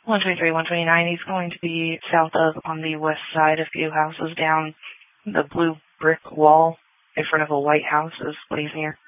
123, 129. He's going to be south of on the west side, a few houses down the blue brick wall in front of a white house is what he's near.